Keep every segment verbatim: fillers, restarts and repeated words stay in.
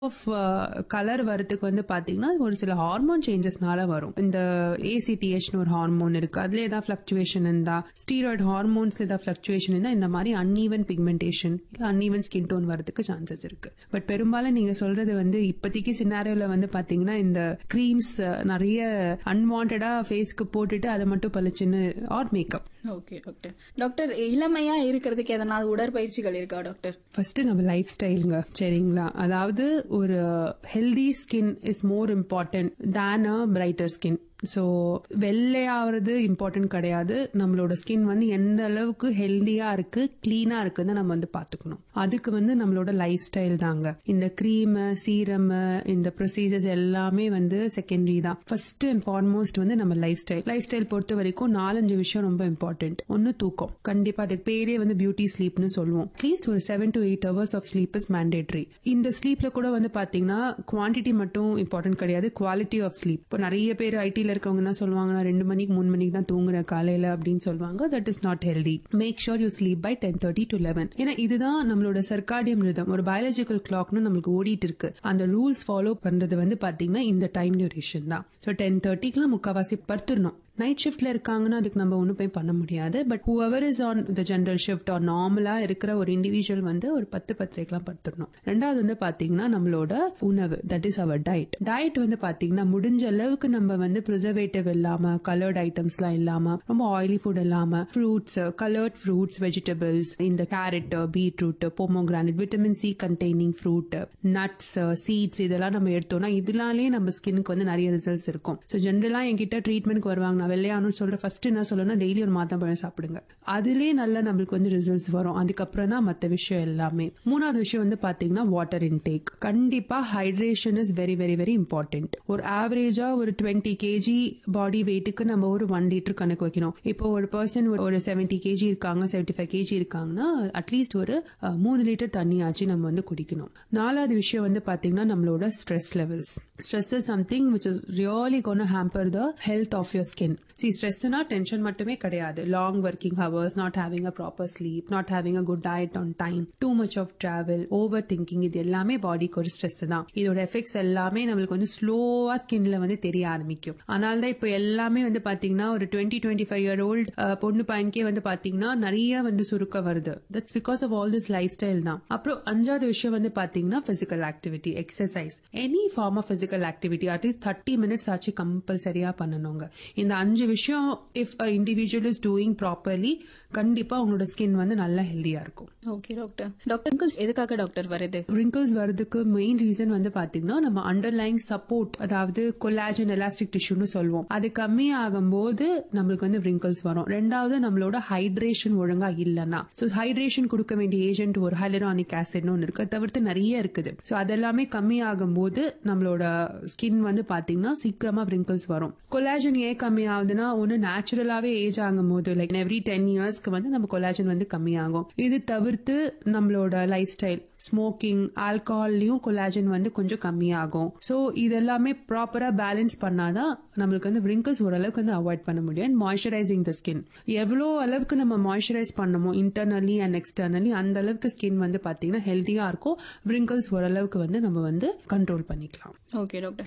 Of colour வரதுக்கு வந்து பாத்தீங்கன்னா ஒரு சில ஹார்மோன் சேஞ்சஸ்னால வரும். இந்த ஏசிடிஹெச்னு ஒரு ஹார்மோன் இருக்கு, அதுல ஏதாவது பிளக்சுவேஷன் இருந்தா, ஸ்டீராய்டு ஹார்மோன்ஸ்ல ஏதாவது பிளக்சுவேஷன் இருந்தா இந்த மாதிரி அன்ஈவன் பிக்மெண்டேஷன் இல்ல அன்ஈவன் ஸ்கின் டோன் வரதுக்கு சான்சஸ் இருக்கு. பட் பெரும்பாலும் நீங்க சொல்றது வந்து இப்போதைக்கு சினாரியோல வந்து பாத்தீங்கன்னா இந்த கிரீம்ஸ் நிறைய அன்வான்டா ஃபேஸ்க்கு போட்டுட்டு அதை மட்டும் பளிச்சுன்னு R makeup. Okay doctor. Doctor, இளமையா இருக்கிறதுக்கு எதனால உடற்பயிற்சிகள் இருக்கா டாக்டர்? ஃபர்ஸ்ட் நம்ம லைஃப் ஸ்டைலுங்க, சரிங்களா? அதாவது ஒரு healthy skin is more important than a brighter skin. So வெள்ளையாவது important கிடையாது, நம்மளோட ஸ்கின் வந்து எந்த அளவுக்கு ஹெல்தியா இருக்கு, கிளீனா இருக்குன்னு நம்ம வந்து பாத்துக்கணும். அதுக்கு வந்து நம்மளோட லைஃப் ஸ்டைல் தாங்க. இந்த கிரீம், சீரம், இந்த ப்ரொசீஜர்ஸ் எல்லாமே வந்து செகண்டரி தான். ஃபர்ஸ்ட் அண்ட் ஃபார்மோஸ்ட் வந்து நம்ம லைஃப் ஸ்டைல். லைஃப் ஸ்டைல் பொறுத்த வரைக்கும் நாலஞ்சு விஷயம் ரொம்ப இம்பார்ட்டன்ட். ஒன்னு தூக்கம், கண்டிப்பா அதுக்கு பேரே வந்து பியூட்டி ஸ்லீப்னு சொல்லுவோம். அட்லீஸ்ட் ஒரு seven to eight hours of sleep is mandatory. இந்த ஸ்லீப்ல கூட வந்து பாத்தீங்கன்னா குவான்டிட்டி மட்டும் இம்பார்ட்டன்ட் கிடையாது, குவாலிட்டி ஆஃப் ஸ்லீப். இப்போ நிறைய பேர் ஐடில இருக்கவங்க என்ன சொல்லுவாங்க, நான் ரெண்டு மணிக்கு மூணு மணிக்கு தான் தூங்குறேன் காலையில அப்படின்னு சொல்லுவாங்க. That is not healthy. Make sure you sleep by ten thirty to eleven. ஏன்னா இதுதான் நம்மளோட சர்க்காடியம் ரிதம், ஒரு பயாலஜிக்கல் கிளாக்னு நம்மளுக்கு ஓடிட்டு இருக்கு. அந்த ரூல்ஸ் ஃபாலோ பண்றது வந்து பாத்தீங்கன்னா இந்த டைம் டியூரேஷன் தான். ஸோ டென் தேர்ட்டிக்குலாம் முக்காவாசி படுத்துடணும். நைட் ஷிஃப்ட்ல இருக்காங்கன்னா அதுக்கு நம்ம ஒன்றும் போய் பண்ண முடியாது. But whoever is on the general shift R நார்மலா இருக்கிற ஒரு இண்டிவிஜுவல் வந்து ஒரு பத்து பத்திரிக்கலாம் படுத்துடணும். ரெண்டாவது வந்து பாத்தீங்கன்னா நம்மளோட உணவு, that is our diet. Diet வந்து பாத்தீங்கன்னா முடிஞ்ச அளவுக்கு நம்ம வந்து ப்ரிசர்வேட்டிவ் இல்லாம, கலர்ட் ஐட்டம்ஸ் எல்லாம் இல்லாம, ரொம்ப ஆயிலி ஃபுட் இல்லாம, ஃப்ரூட்ஸ், கலர்ட் ஃப்ரூட்ஸ், வெஜிடபிள்ஸ், இந்த carrot, beetroot, pomegranate, vitamin C containing fruit, nuts, seeds, இதெல்லாம் நம்ம எடுத்தோம்னா இதனாலே நம்ம ஸ்கின்னுக்கு வந்து நிறைய ரிசல்ட்ஸ் இருக்கும். ஸோ ஜென்ரலா என்கிட்ட ட்ரீட்மெண்ட்க்கு வருவாங்க, நான் வெள்ளையானு சொல்ற ஃபர்ஸ்ட் என்ன சொல்லணும்னா டெய்லி ஒரு மாதம்பழம் சாப்பிடுங்க. அதுலயே நல்லா நம்மளுக்கு வந்து ரிசல்ட்ஸ் வரும். அதுக்கப்புறம் தான் மற்ற விஷயம் எல்லாமே. மூணாவது விஷயம் வந்து பாத்தீங்கன்னா வாட்டர் இன்டேக். கண்டிப்பா hydration is very very very important. ஒரு ஆவரேஜா ஒரு டுவெண்ட்டி கேஜி பாடி வெயிட்டுக்கு நம்ம ஒரு ஒன் லிட்டர் கணக்கு வைக்கணும். இப்போ ஒரு பர்சன் ஒரு செவன்டி கேஜி இருக்காங்க, செவன்டி ஃபைவ் கேஜி இருக்காங்கன்னா அட்லீஸ்ட் ஒரு மூணு லிட்டர் தண்ணி ஆச்சு நம்ம வந்து குடிக்கணும். நாலாவது விஷயம் வந்து பாத்தீங்கன்னா நம்மளோட stress levels. Stress is something which is really gonna hamper the health of your skin. See, stressனா tension மட்டுமே கிடையாது. Long working hours, not having a proper sleep, not having a good diet on time, too much of travel, over thinking, இது எல்லாமே பாடிக்கு ஒரு stress தான். இதோட effects எல்லாமே நம்மளுக்கு வந்து ஸ்லோவா ஸ்கின்ல வந்து தெரிய ஆரம்பிக்கும். அதனால தான் இப்போ எல்லாமே வந்து பாத்தீங்கன்னா ஒரு twenty twenty five year old பொண்ணு பையனுக்கே வந்து பாத்தீங்கன்னா நிறைய வந்து சுருக்க வருது. That's because of all this life style தான். அப்புறம் அஞ்சாவது விஷயம் வந்து பாத்தீங்கன்னா physical activity, exercise, any form of physical activity at least thirty minutes ஆச்சு கம்பல்சரியா பண்ணணுங்க. இந்த அஞ்சு விஷயம் if a individual is doing properly கண்டிப்பா உங்களோட ஸ்கின் வந்து நல்லா ஹெல்தியா இருக்கும். Okay doctor. டாக்டர், ரிங்கிள்ஸ் எதுக்காக டாக்டர் வருது? ரிங்கிள்ஸ் வரதுக்கு மெயின் ரீசன் வந்து பாத்தீங்கன்னா நம்ம அண்டர்லைங் சப்போர்ட், அதாவது கொலாஜன், எலாஸ்டிக் டிஷ்யூன்னு சொல்லுவோம், அது கம்மி ஆகும் போது நம்மளுக்கு வந்து ரிங்கிள்ஸ் வரும். ரெண்டாவது நம்மளோட ஹைட்ரேஷன் ஒழுங்கா இல்லைன்னா, சோ ஹைட்ரேஷன் கொடுக்க வேண்டிய ஏஜென்ட் ஒரு ஹைலரானிக் ஆசிட்னு ஒன்று இருக்கு, தவிர்த்து நிறைய இருக்குது. சோ அதெல்லாமே கம்மி ஆகும் போது நம்மளோட ஸ்கின் வந்து பாத்தீங்கன்னா சீக்கிரமா ரிங்கிள்ஸ் வரும். கொலாஜன் ஏன் கம்மி ஆகுதுன்னா, ஒன்னு நேச்சுரலாவே ஏஜ் ஆகும் போது லைக் எவ்ரி டென் இயர்ஸ்க்கு வந்து நம்ம கொலாஜன் வந்து கம்மி ஆகும். இது தவிர்த்து நம்மளோட லைஃப் ஸ்டைல், ஸ்மோக்கிங், ஆல்கஹால்லையும் கொலாஜன் வந்து கொஞ்சம் கம்மியாகும். சோ இதெல்லாமே ப்ராப்பரா பேலன்ஸ் பண்ணாதான் நம்மளுக்கு வந்து ரிங்கிள்ஸ் ஓரளவுக்கு வந்து அவாய்ட் பண்ண முடியும். மாய்ஸ்சரைசிங் த ஸ்கின், எவ்வளோ அளவுக்கு நம்ம மாய்ஸ்சரைஸ் பண்ணமோ இன்டர்னலி அண்ட் எக்ஸ்டர்னலி அந்த அளவுக்கு ஸ்கின் வந்து பாத்தீங்கன்னா ஹெல்தியா இருக்கும். ரிங்கிள்ஸ் ஓரளவுக்கு வந்து நம்ம வந்து கண்ட்ரோல் பண்ணிக்கலாம். Okay doctor.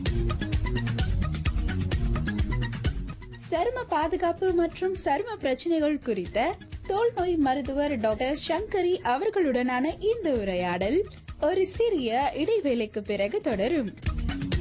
சரும பாதுகாப்பு மற்றும் சரும பிரச்சனைகள் குறித்த தோல் நோய் மருத்துவர் டாக்டர் சங்கரி அவர்களுடனான இந்த உரையாடல் ஒரு சிறிய இடைவேளைக்கு பிறகு தொடரும்.